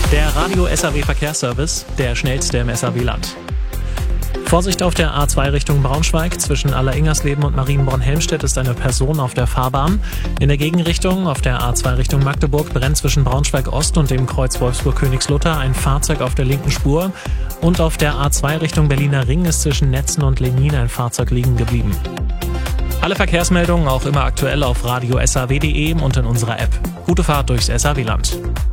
Der Radio SAW Verkehrsservice, der schnellste im SAW-Land. Vorsicht auf der A2 Richtung Braunschweig. Zwischen Alleringersleben und Marienborn-Helmstedt ist eine Person auf der Fahrbahn. In der Gegenrichtung auf der A2 Richtung Magdeburg brennt zwischen Braunschweig-Ost und dem Kreuz Wolfsburg-Königslutter ein Fahrzeug auf der linken Spur. Und auf der A2 Richtung Berliner Ring ist zwischen Netzen und Lenin ein Fahrzeug liegen geblieben. Alle Verkehrsmeldungen auch immer aktuell auf radio-saw.de und in unserer App. Gute Fahrt durchs SAW-Land.